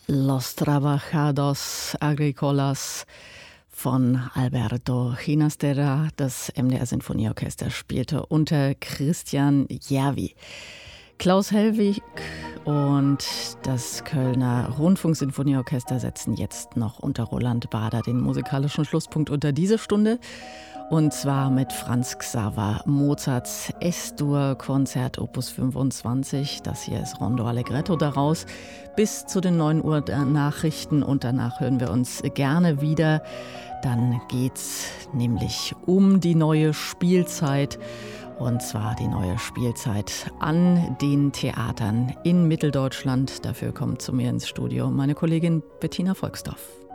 Los Trabajados Agrícolas von Alberto Ginastera. Das MDR Sinfonieorchester spielte unter Christian Järvi. Klaus Hellwig und das Kölner Rundfunksinfonieorchester setzen jetzt noch unter Roland Bader den musikalischen Schlusspunkt unter diese Stunde. Und zwar mit Franz Xaver Mozarts S-Dur-Konzert Opus 25. Das hier ist Rondo Allegretto daraus. Bis zu den 9 Uhr Nachrichten und danach hören wir uns gerne wieder. Dann geht's nämlich um die neue Spielzeit. Und zwar die neue Spielzeit an den Theatern in Mitteldeutschland. Dafür kommt zu mir ins Studio meine Kollegin Bettina Volksdorf.